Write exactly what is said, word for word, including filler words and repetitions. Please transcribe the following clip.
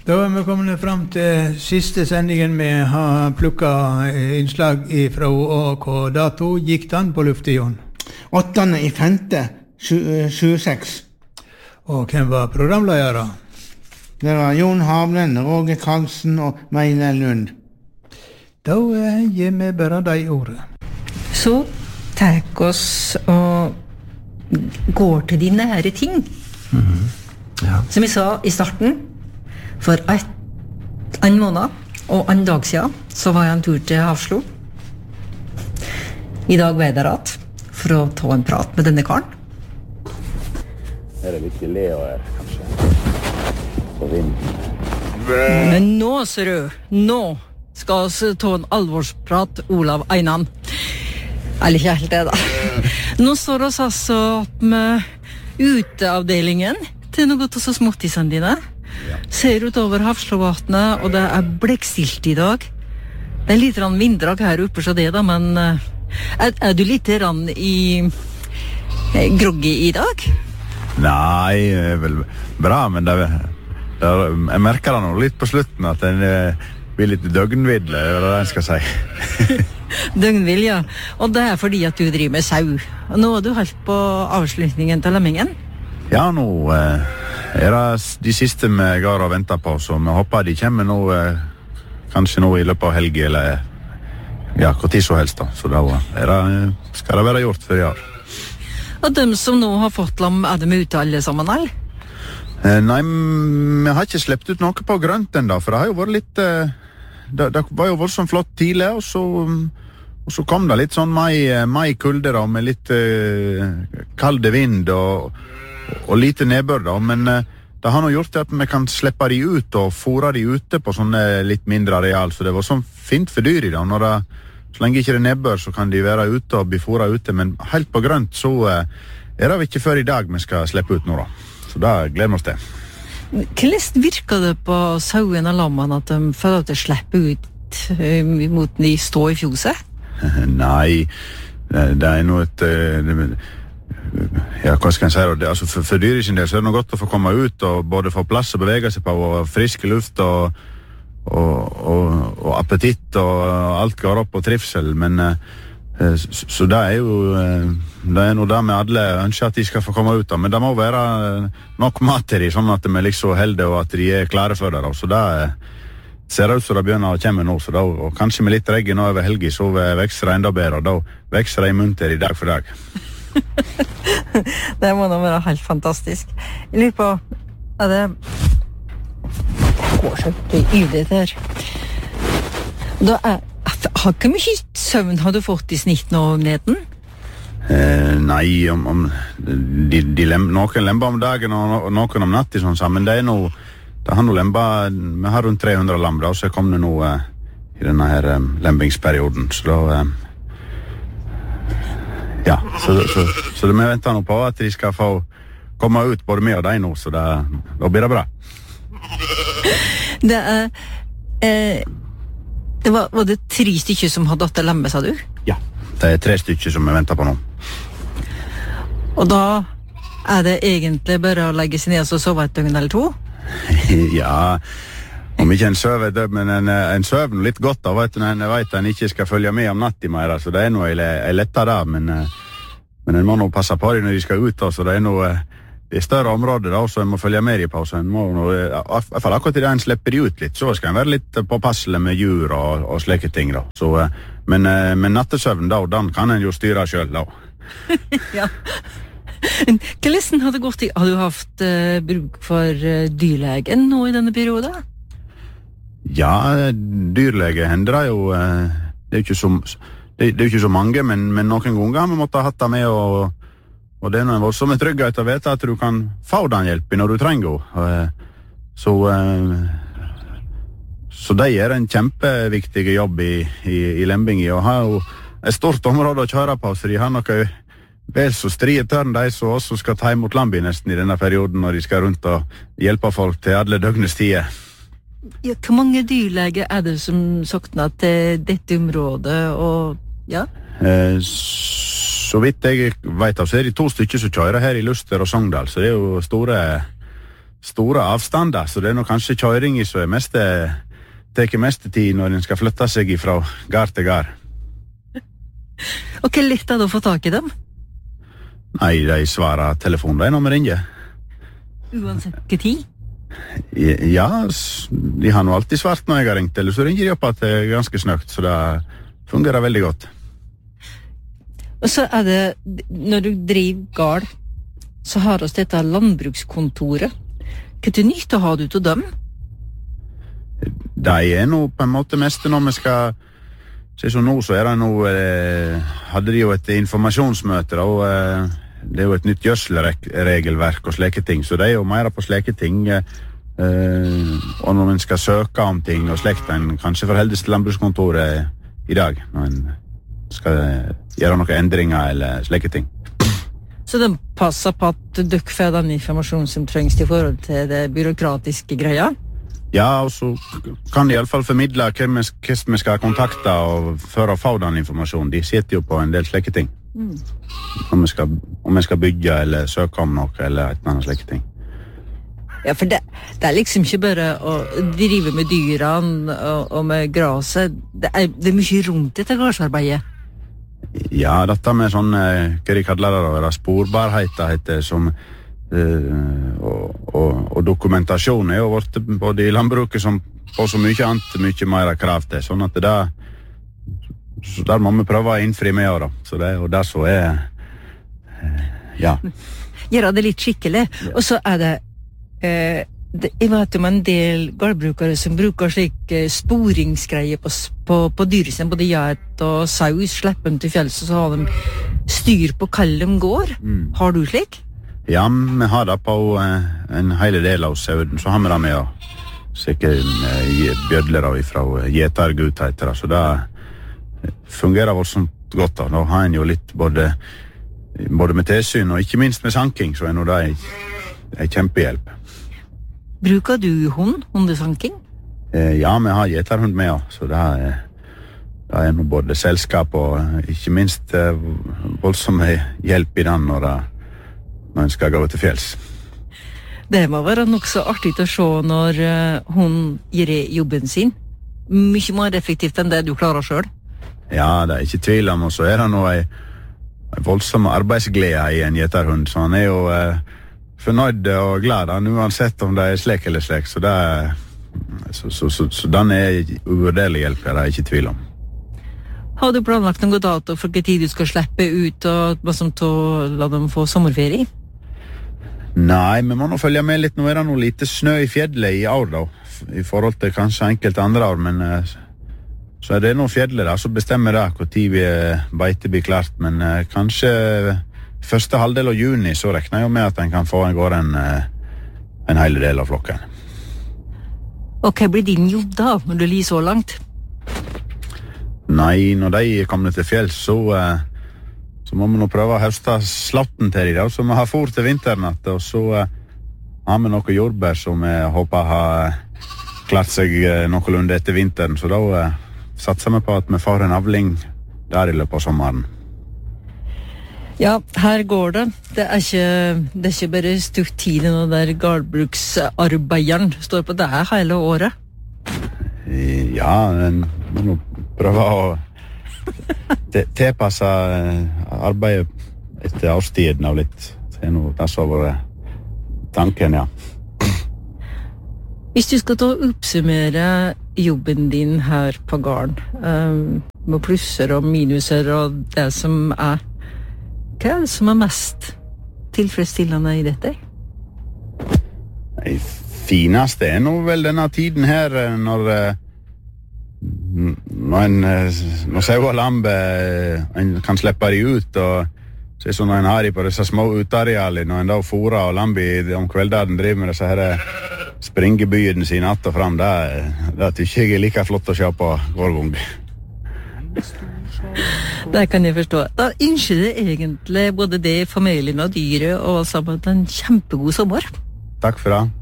Da er vi kommet frem til siste sendingen. Vi har plukket innslag fra hva dato gikk den på luftet, Jon? åttende i femte tjueseks. Og hvem var programledere? Det var Jon Havlen, Roger Karlsen og Meile Lund. Da gir vi bare deg ordet. Så takk oss og går til de nære ting. Mm-hmm. Ja. Som jeg sa i starten, for et, en måned og en dag siden så var jeg en tur til Havslo. I dag var jeg der at for å ta en prat med denne karen. Er det litt Leo her, kanskje? På vinden. Men nå, ser du, nå skal vi ta en alvorsprat, Olav Einan. Eller ikke helt det, da. Nå står vi altså med uteavdelingen til noe av så småttisene dine. Ja. Ser utover Havslovatnet, og det er blekkstilt i dag. Det er litt vinddrag her oppe, så det da, men er, er du litt rann i groggy i dag? Nei, det er vel bra, men det, det, jeg merker det nå litt på slutten at den blir litt døgnvidle, det er det jeg skal si. Døgnvill, ja. Og det er fordi at du driver med sau. Og nå har du holdt på avslutningen til lemmingen. Ja, nå eh, er det de siste vi går og venter på, så vi håper de kommer nå, eh, kanskje nå i løpet av helgen, eller ja, hvor tid så helst da. Så da er det, skal det være gjort før i år. Og dem som nå har fått lam, er de ute alle sammen, eller? Eh, nei, vi har ikke slept ut noe på grønt enda, for det har jo vært litt... Eh, det, det var jo voldsomt flott tidlig, og så, og så kom det litt sånn mai, mai kulde da, med litt eh, kalde vind og, og lite nedbør da, men eh, det har nå gjort at vi kan slippe de ut og fôre de ute på sånne litt mindre areal, så det var sånn fint for dyr i da, når det... Så lenge ikke det nedbør, så kan de være ute og bli fôret ute, men helt på grønt så eh, er det ikke før i dag vi skal slippe ut nå da. Så da gleder vi oss til. Hvordan virker det på sauen og lammene at de føler at de slipper ut uh, mot de står i fjoset? Nei, det er noe et... Uh, ja, hva skal jeg si da? Altså, for, for dyret sin del så er det noe godt å få komme ut og både få plass å bevege seg på og frisk luft og Og, og, og appetitt og alt går opp og trivsel, men eh, så, så det er jo eh, det er noe der med alle ønsker at de skal få komme ut av, men det må være nok mat til de, sånn at de er liksom heldige og at de er klare for det da. Så det eh, ser ut som det begynner å komme nå, så da, og kanskje med litt regn nå over helgen så vekster det enda bedre, og da vekster det i munter i dag for dag. Det må nå være helt fantastisk. Jeg lurer på, er det går så ille der. Da er, har ikke mye søvn har du fått i snitt nå om neden? Eh, nei, om, om de, de lem, noen lemper om dagen og noen om natt i sånn sammen. Det er noe, det har noe lemper, vi har rundt tre hundre lam da, så kom det noe eh, i denne her eh, lempingsperioden, så da eh, ja, så, så, så det vi venter nå på at de skal få komme ut både med og deg nå, så det, da blir det bra. Det er eh, det var, var det tre stykker som hadde datt lemme, sa du? Ja, det er tre stykker som vi venter på nå. Og da er det egentlig bare å legge seg ned og sove et døgn eller to? Ja, om ikke en søver død, men en, en søver litt godt da, vet du, når en vet at en ikke skal følge med om natt i mer, så det er noe jeg letter da, men, men en må nå passe på dem når de skal ut da, så det er noe det er større områder da, så en må følge med i pausen. I hvert fall akkurat i det en slipper de ut litt, så skal en være litt påpasselig med djur og, og slike ting da. Så, men, men nattesøvn da, den kan en jo styre selv da. Ja. Hvordan har det gått i? Har du haft uh, bruk for uh, dyrlegen nå i denne perioden? Ja, dyrlege hender det jo, uh, det er jo ikke så, det, det er jo ikke så mange, men, men noen ganger har vi måtte ha hatt det med og Og det er noe voldsomme trygghet å vite at du kan få den hjelpen når du trenger den. Så, så de gjør en kjempeviktig jobb i, i, i Lembingi, og har jo et stort område å kjøre på, så de har noe vel så strie tørn, de som også skal ta imot Lambi nesten i denne perioden, når de skal rundt og hjelpe folk til alle døgnets tider. Ja, hvor mange dyrleger er det som sokner til dette området, og ja? Eh, Så vidt jeg vet av, så er det to stykker som kjører her i Luster og Sogndal, så det er jo store, store avstander, så det er nok kanskje kjøringen som er mest, teker mest tid når den skal flytte seg fra gard til gard. Og hvor lett er det å få tak i dem? Nei, de svarer telefonen de når vi ringer. Uansett hva tid? Ja, de har nå alltid svart når jeg har ringt, eller så ringer de opp at det er ganske snøkt, så det fungerer veldig godt. Og så er det, når du driver gard, så har oss dette landbrukskontoret. Hva til nytt har du til dem? De er nå på en måte mest når vi skal se så nå, så er det nå eh, hadde de jo et informasjonsmøte da, og eh, det er jo et nytt gjødselregelverk og slike ting, så det er jo mer på slike ting eh, og når man skal søke om ting og slekt, en kanskje forheldes til landbrukskontoret i dag når man skal gjøre noen endringer eller slike ting. Så de passer på at dere får den informasjonen som trengs i forhold til det byråkratiske greia? Ja, og så kan de i alle fall formidle hvem vi skal kontakte og for å få den informasjonen. De sitter jo på en del slike ting. Mm. Om, vi skal, om vi skal bygge eller søke om noe eller et annet slike ting. Ja, for det, det er liksom ikke bare å drive med dyrene og, og med graset. Det er, det er mye rundt dette gardsarbeidet. Ja, dette med sånn, hva de kaller det, det sporbarheter heter som Uh, og, og, og dokumentasjon er jo vårt både i landbruket som på så mye annet, mye mer krav til, sånn at det der, så der må vi prøve å innfri med da, så det er jo der så er uh, ja. Gjøre det litt skikkelig, ja. Og så er det, uh, det jeg vet om en del gårdbrukere som bruker slik uh, sporingsgreier på, på, på dyr sin, både geit og saus, slipper dem til fjells, og så har de styr på hva de går. Mm. Har du slik? Ja, vi har det på uh, en hele del av sauden, så har vi det med å sikkert uh, bjødler fra uh, gjetergut heter det, så det fungerer voldsomt godt da. Da har en jo litt både, både med tilsyn og ikke minst med sanking, så er nå det en kjempehjelp. Bruker du hund, hundesanking? Uh, ja, vi har gjeterhund med, ja, så det er, det er nå både selskap og uh, ikke minst uh, voldsom hjelp i den når det når en skal gå til fjells. Det må være nok så artig å se når uh, hun gjør jobben sin. Mye mer effektivt enn det du klarer selv. Ja, det er ikke tvil om, og så er det noe en voldsom arbeidsglede i en gjeterhund, så han er jo uh, fornøyd og glad, han, uansett om det er slek eller slek, så, det er, så, så, så, så den er uvurderlig hjelp, det er ikke tvil om. Har du planlagt noen dato for hva tid du skal slippe ut og hva som til å la dem få sommerferie? Nei, vi må nå følge med litt. Nå er det noe lite snø i fjellet i år da, i forhold til kanskje enkelte andre år, men uh, så er det noe fjellet da, så bestemmer det hvor tid vi uh, beite blir klart, men uh, kanskje første halvdel av juni så rekner jeg jo med at en kan få en gård en, uh, en hele del av flokken. Og hva blir din jobb da, når du lir så langt? Nei, når de kommer til fjells, så... Uh, Så må vi nå prøve å høste slatten til de da, så vi har fôr til vinteren, og så uh, har vi noe jordbær som vi håper har klart seg uh, noenlunde etter vinteren, så da uh, satser vi på at vi får en avling der i løpet av sommeren. Ja, her går det. Det er ikke, det er ikke bare stutt tid når der gårdbruksarbeideren står på det her hele året. Ja, en må nå prøve å tilpasse arbeidet etter avstiden av litt. Det er noe der så var tanken, ja. Hvis du skal ta og oppsummere jobben din her på gården, um, med plusser og minuser og det som er, hva er det som er mest tilfredsstillende i dette? Det fineste er nå vel denne tiden her, når når en når sau og lampe en kan slippe de ut og se sånn når en har de på disse små utarealer når en da fôrer og lampe om kvelden driver med disse her springebyen sine att og fram det, det tykker jeg er like flott å se på hver gang. Det kan jeg forstå. Da ønsker jeg egentlig både det, familien og dyret og sammen en kjempegod sommer. Takk for det.